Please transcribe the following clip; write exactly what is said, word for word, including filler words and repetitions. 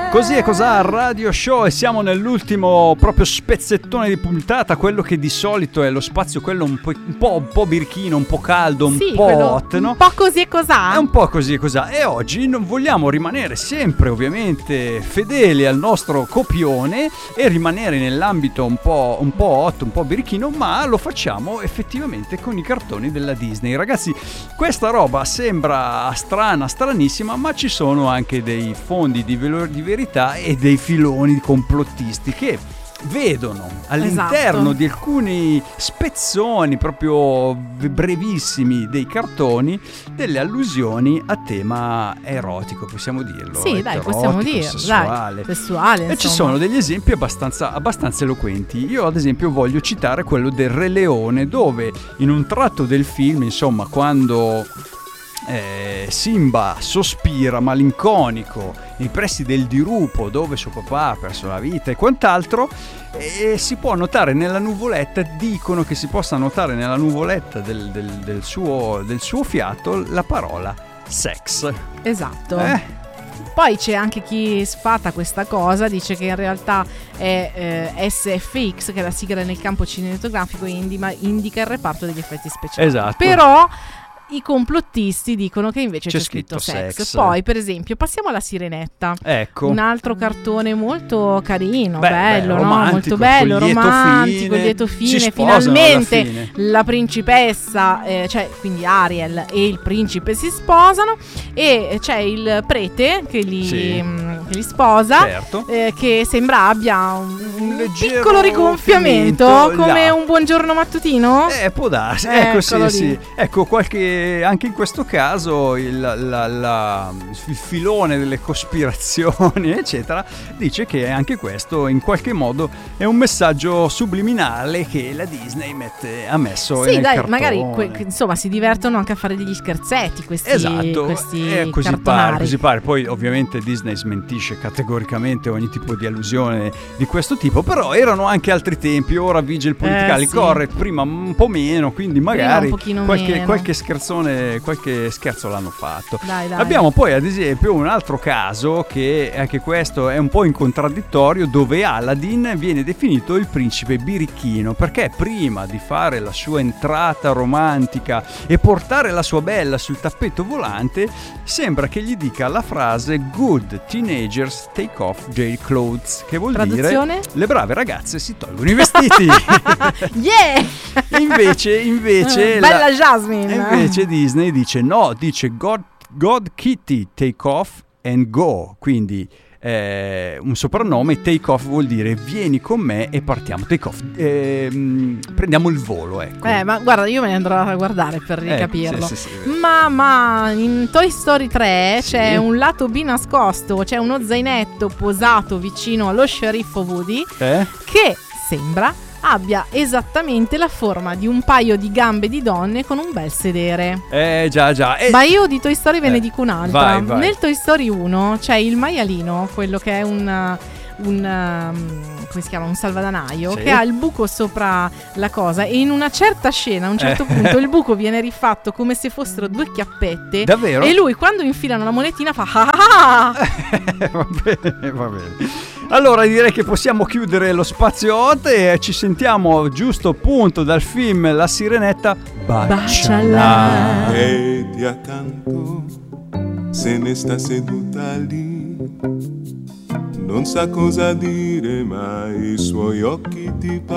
Così è cos'ha Radio Show e siamo nell'ultimo proprio spezzettone di puntata, quello che di solito è lo spazio, quello un po', un po', un po' birichino, un po' caldo, un sì, po' hot, no? Un po' così e cos'ha. È un po' così e cos'ha. E oggi non vogliamo rimanere sempre ovviamente fedeli al nostro copione e rimanere nell'ambito un po', un po' hot, un po' birichino, ma lo facciamo effettivamente con i cartoni della Disney. Ragazzi, questa roba sembra strana, stranissima, ma ci sono anche dei fondi di, velo- di verità e dei filoni complottisti che vedono all'interno esatto. di alcuni spezzoni proprio brevissimi dei cartoni delle allusioni a tema erotico, possiamo dirlo. Sì, dai, possiamo dirlo, sessuale. Dai, sessuale. E insomma. Ci sono degli esempi abbastanza, abbastanza eloquenti. Io ad esempio voglio citare quello del Re Leone, dove in un tratto del film, insomma, quando Eh, Simba sospira malinconico nei pressi del dirupo dove suo papà ha perso la vita e quant'altro, e si può notare nella nuvoletta, dicono che si possa notare nella nuvoletta del, del, del, suo, del suo fiato la parola sex. Esatto. Eh? Poi c'è anche chi sfata questa cosa, dice che in realtà è eh, S F X, che è la sigla nel campo cinematografico, indica, indica il reparto degli effetti speciali. Esatto. Però i complottisti dicono che invece c'è, c'è scritto, scritto sex. sex. Poi, per esempio, passiamo alla Sirenetta. Ecco. Un altro cartone molto carino, beh, bello, beh, no? Molto bello, lieto romantico, fine, lieto fine. Finalmente fine. La principessa, eh, cioè quindi Ariel e il principe si sposano e c'è il prete che li, sì. mh, che li sposa, certo. eh, che sembra abbia un, un piccolo rigonfiamento, come là. un buongiorno mattutino. Eh, può darsi. Ecco, sì, lì. sì. Ecco, qualche anche in questo caso il, la, la, il filone delle cospirazioni eccetera dice che anche questo in qualche modo è un messaggio subliminale che la Disney mette, ha messo sì, nel dai, cartone. magari que- insomma si divertono anche a fare degli scherzetti questi, esatto, questi è così cartonari. pare, così pare. Poi ovviamente Disney smentisce categoricamente ogni tipo di allusione di questo tipo, però erano anche altri tempi, ora vige il politicale eh, sì. correct, prima un po' meno, quindi magari qualche, meno. qualche scherzone qualche scherzo l'hanno fatto. Dai, dai. Abbiamo poi ad esempio un altro caso che anche questo è un po' in contraddittorio, dove Aladdin viene definito il principe birichino perché prima di fare la sua entrata romantica e portare la sua bella sul tappeto volante sembra che gli dica la frase "Good teenagers take off their clothes", che vuol Traduzione? dire le brave ragazze si tolgono i vestiti. Yeah! invece invece bella la, Jasmine. invece Disney dice no, dice God, God Kitty take off and go, quindi eh, un soprannome. Take off vuol dire vieni con me e partiamo, take off, eh, prendiamo il volo, ecco. Eh, ma guarda, io me ne andrò a guardare per ricapirlo. Eh, sì, sì, sì. Ma, ma in Toy Story tre sì. c'è un lato B nascosto, c'è uno zainetto posato vicino allo sceriffo Woody eh? che sembra abbia esattamente la forma di un paio di gambe di donne con un bel sedere. Eh già già eh. Ma io di Toy Story ve ne eh. dico un'altra. Vai, vai. Nel Toy Story uno c'è il maialino, quello che è un un um, come si chiama, un salvadanaio, sì. che ha il buco sopra la cosa, e in una certa scena a un certo eh. punto il buco viene rifatto come se fossero due chiappette. Davvero? E lui quando infilano la monetina fa ah ah ah. va bene, va bene. Allora direi che possiamo chiudere lo spazio hot e ci sentiamo giusto appunto dal film La Sirenetta. Baciala. Vedi accanto, se ne sta seduta lì, non sa cosa dire ma i suoi occhi ti